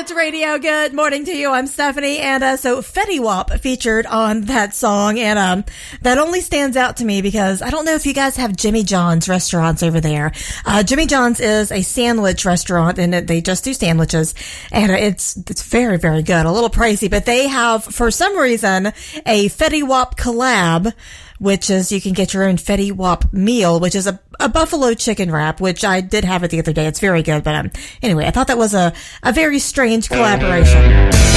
Hits Radio. Good morning to you. I'm Stephanie. And so Fetty Wap featured on that song. And that only stands out to me because I don't know if you guys have Jimmy John's restaurants over there. Jimmy John's is a sandwich restaurant, and they just do sandwiches. And it's very, very good. A little pricey, but they have, for some reason, a Fetty Wap collab, which is you can get your own Fetty Wap meal, which is a buffalo chicken wrap, which I did have it the other day. It's very good. But anyway, I thought that was a very strange collaboration.